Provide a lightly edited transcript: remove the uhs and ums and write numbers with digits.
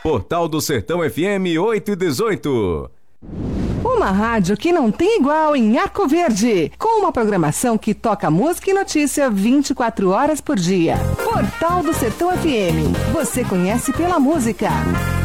Portal do Sertão FM 8 e 18. Uma rádio que não tem igual em Arco Verde, com uma programação que toca música e notícia 24 horas por dia. Portal do Sertão FM, você conhece pela música.